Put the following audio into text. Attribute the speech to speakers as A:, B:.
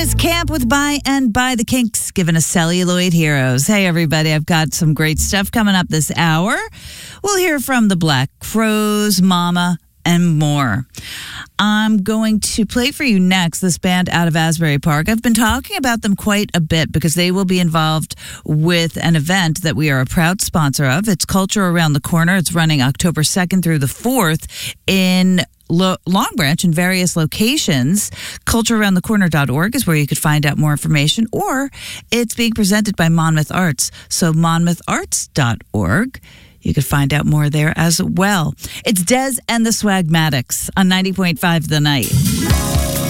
A: is Camp with By and By the Kinks, giving us Celluloid Heroes. Hey, everybody, I've got some great stuff coming up this hour. We'll hear from the Black Crowes, Mama, and more. I'm going to play for you next this band out of Asbury Park. I've been talking about them quite a bit because they will be involved with an event that we are a proud sponsor of. It's Culture Around the Corner. It's running October 2nd through the 4th in Long Branch in various locations. CultureAroundTheCorner.org is where you could find out more information, or it's being presented by Monmouth Arts. So MonmouthArts.org. You can find out more there as well. It's Dez and the Swagmatics on 90.5 The Night.